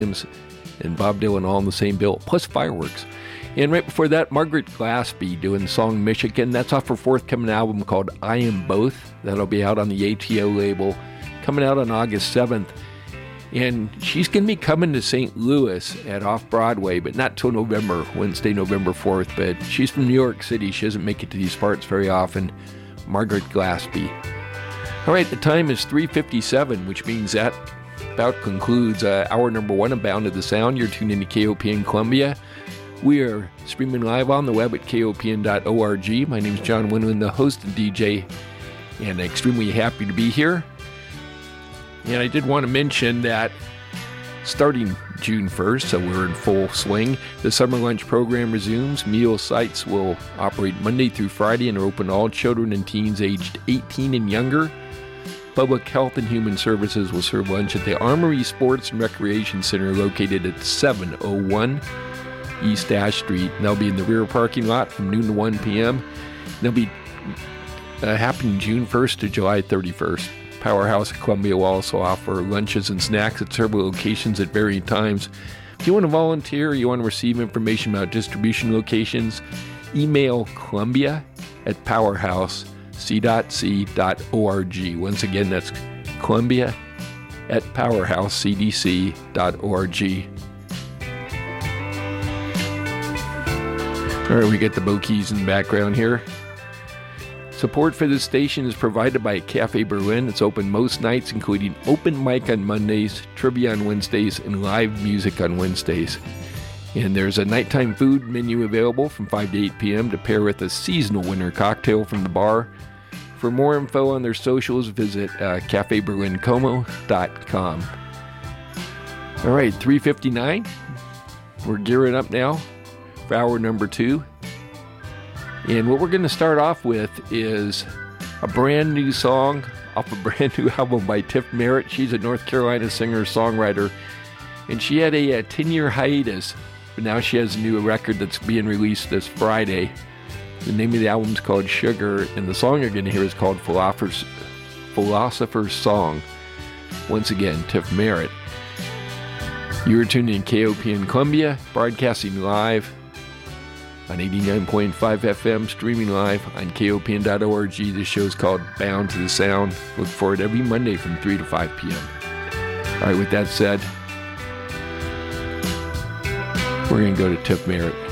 and Bob Dylan all in the same bill, plus fireworks. And right before that, Margaret Glaspie doing the song Michigan. That's off her forthcoming album called I Am Both. That'll be out on the ATO label, coming out on August 7th. And she's going to be coming to St. Louis at Off-Broadway, but not till Wednesday, November 4th. But she's from New York City. She doesn't make it to these parts very often. Margaret Glaspie. All right, the time is 3:57, which means that about concludes hour number 1 of Bound to the Sound. You're tuned into KOPN Columbia. We are streaming live on the web at kopn.org. My name is John Winland, the host and DJ, and extremely happy to be here. And I did want to mention that starting June 1st, so we're in full swing, the summer lunch program resumes. Meal sites will operate Monday through Friday and are open to all children and teens aged 18 and younger. Public Health and Human Services will serve lunch at the Armory Sports and Recreation Center located at 701 East Ash Street. And they'll be in the rear parking lot from noon to 1 p.m. They'll be happening June 1st to July 31st. Powerhouse of Columbia will also offer lunches and snacks at several locations at varying times. If you want to volunteer or you want to receive information about distribution locations, email columbia@powerhousec.org. Once again, that's columbia@powerhousecdc.org. All right, we get the Bo Keys in the background here. Support for this station is provided by Cafe Berlin. It's open most nights, including open mic on Mondays, trivia on Wednesdays, and live music on Wednesdays. And there's a nighttime food menu available from 5 to 8 p.m. to pair with a seasonal winter cocktail from the bar. For more info on their socials, visit cafeberlincomo.com. All right, 3:59. We're gearing up now for hour number 2. And what we're going to start off with is a brand new song off a brand new album by Tiff Merritt. She's a North Carolina singer-songwriter, and she had a 10-year hiatus, but now she has a new record that's being released this Friday. The name of the album is called Sugar, and the song you're going to hear is called Philosopher's Song. Once again, Tiff Merritt. You're tuned in KOPN Columbia, broadcasting live on 89.5 FM, streaming live on kopn.org. This show is called Bound to the Sound. Look for it every Monday from 3 to 5 p.m. All right, with that said, we're going to go to Tiff Merritt.